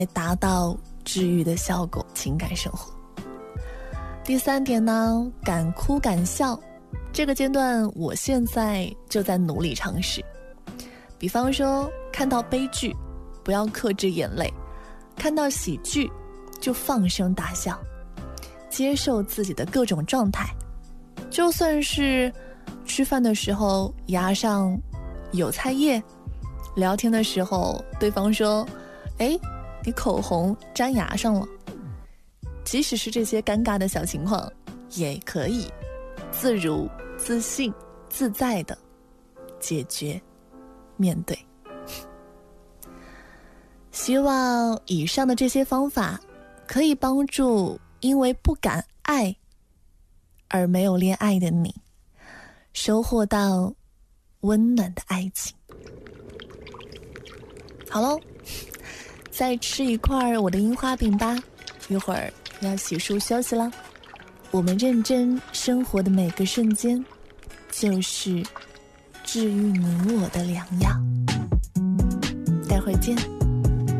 达到治愈的效果。情感生活。第3点呢，敢哭敢笑，这个阶段我现在就在努力尝试。比方说看到悲剧不要克制眼泪，看到喜剧就放声大笑，接受自己的各种状态。就算是吃饭的时候牙上有菜叶，聊天的时候对方说你口红粘牙上了，即使是这些尴尬的小情况也可以自如、自信、自在的解决面对。希望以上的这些方法可以帮助因为不敢爱而没有恋爱的你收获到温暖的爱情。好咯，再吃一块我的樱花饼吧，一会儿要洗漱休息了。我们认真生活的每个瞬间就是治愈你我的良药。待会儿见。